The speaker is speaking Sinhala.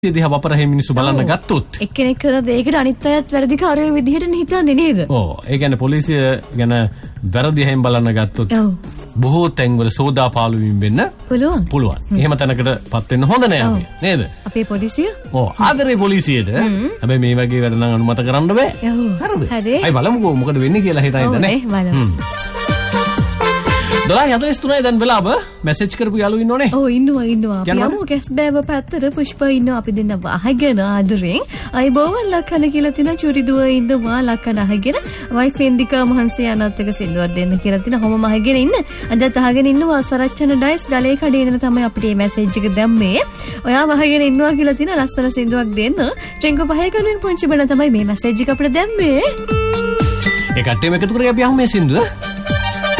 දිහා වපරහෙන් මිනිස්සු බලන්න ගත්තොත් එක්කෙනෙක් කරන දෙයකට අනිත් අයත් වැරදිකාරයෝ විදිහට හිතන්නේ නේද? ඔව්. ඒ කියන්නේ පොලිසිය ගැන වැරදි හැම බලන්න ගත්තොත් බොහෝ තැන්වල සෝදාපාලු වීම වෙන්න පුළුවන්. එහෙම තැනකටපත් වෙන්න හොඳ නෑ නේද? අපේ පොලිසිය? ඔව්. ආදරේ පොලිසියට. හැබැයි මේ වගේ වැඩ නම් අනුමත කරන්න බෑ. හරිද? හරි. අය බලමුකෝ මොකද වෙන්නේ කියලා හිතයිද නේ? බලමු. 12:43 දැන් වෙලාව මැසේජ් කරපු යාළුවෝ ඉන්නෝනේ. ඔව් ඉන්නවා. අපි යමු කැස් බෑව පැත්තට පුෂ්ප ඉන්නවා අපි දෙන්න වහගෙන ආදරෙන්. අයබෝවන් ලක්කන කියලා තින චුරි දුව ඉන්නවා ලක්කන අහගෙන. වයිෆ් එන්දිකා මහන්සිය අනත් එක සින්දුවක් දෙන්න කියලා තින හැමෝම අහගෙන ඉන්න. අදත් අහගෙන ඉන්නවා සරච්චන ඩයිස් ගලේ කඩේ ඉඳලා තමයි අපිට මේ මැසේජ් එක දැම්මේ. ඔයා වහගෙන ඉන්නවා කියලා තින ලස්සන සින්දුවක් දෙන්න. ට්‍රෙන්කෝ පහේ කනුවෙන් පුංචි බණ තමයි මේ මැසේජ් එක අපිට දැම්මේ. ඒ කට්ටියම එකතු කරගෙන අපි අහමු මේ සින්දුව.